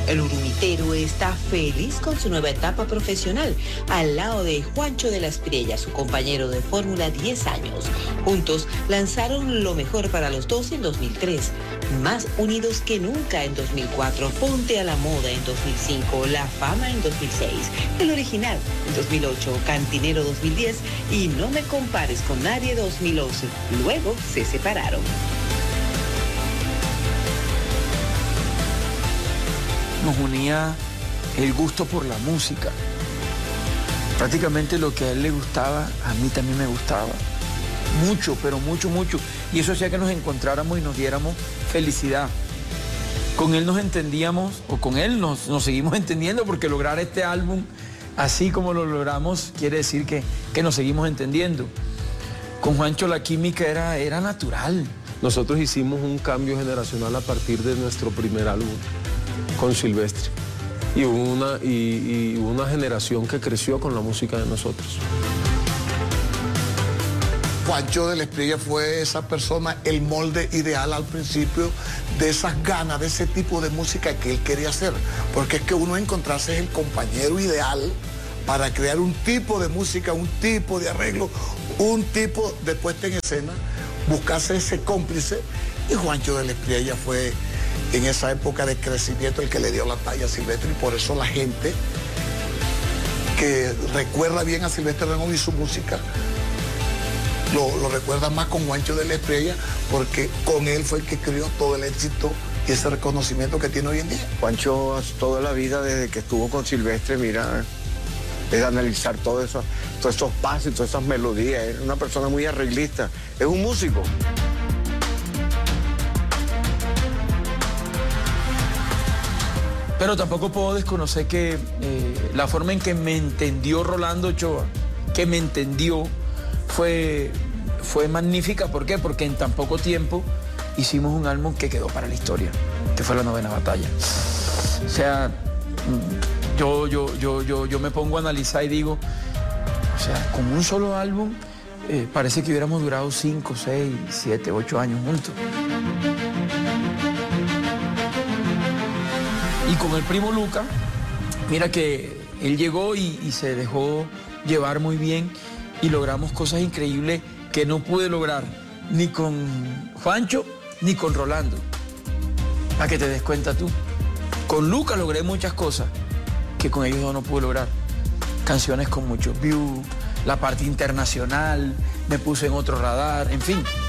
El urumitero está feliz con su nueva etapa profesional, al lado de Juancho de la Espriella, su compañero de Fórmula 10 años. Juntos lanzaron Lo Mejor para los Dos en 2003, Más Unidos que Nunca en 2004, Ponte a la Moda en 2005, La Fama en 2006, El Original en 2008, Cantinero 2010 y No Me Compares con Nadie 2011. Luego se separaron. Nos unía el gusto por la música. Prácticamente lo que a él le gustaba, a mí también me gustaba. Mucho, pero mucho, mucho. Y eso hacía que nos encontráramos y nos diéramos felicidad. Con él nos entendíamos, o con él nos seguimos entendiendo, porque lograr este álbum, así como lo logramos, quiere decir que nos seguimos entendiendo. Con Juancho la química era natural. Nosotros hicimos un cambio generacional a partir de nuestro primer álbum con Silvestre y hubo una generación que creció con la música de nosotros. Juancho de la Espriella fue esa persona, el molde ideal al principio de esas ganas, de ese tipo de música que él quería hacer, porque es que uno encontrarse el compañero ideal para crear un tipo de música, un tipo de arreglo, un tipo de puesta en escena, buscarse ese cómplice, y Juancho de la Espriella fue en esa época de crecimiento el que le dio la talla a Silvestre, y por eso la gente que recuerda bien a Silvestre Dangond y su música lo recuerda más con Juancho de la Espriella, porque con él fue el que creó todo el éxito y ese reconocimiento que tiene hoy en día. Juancho toda la vida desde que estuvo con Silvestre, mira, es analizar todos esos pasos, todas esas melodías, es una persona muy arreglista, es un músico. Pero tampoco puedo desconocer que la forma en que me entendió Rolando Ochoa, que me entendió, fue magnífica. ¿Por qué? Porque en tan poco tiempo hicimos un álbum que quedó para la historia, que fue La Novena Batalla. O sea, yo me pongo a analizar y digo, o sea, con un solo álbum parece que hubiéramos durado 5, 6, 7, 8 años juntos. Y con el primo Luca, mira que él llegó y se dejó llevar muy bien y logramos cosas increíbles que no pude lograr ni con Juancho ni con Rolando. Para que te des cuenta tú. Con Luca logré muchas cosas que con ellos no pude lograr. Canciones con muchos views, la parte internacional, me puse en otro radar, en fin.